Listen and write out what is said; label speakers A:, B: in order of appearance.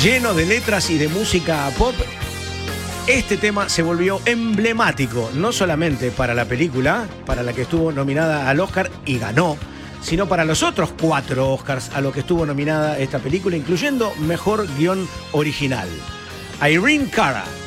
A: lleno de letras y de música pop, este tema se volvió emblemático, no solamente para la película, para la que estuvo nominada al Oscar y ganó, sino para los otros 4 Oscars a los que estuvo nominada esta película, incluyendo Mejor Guión Original. Irene Cara,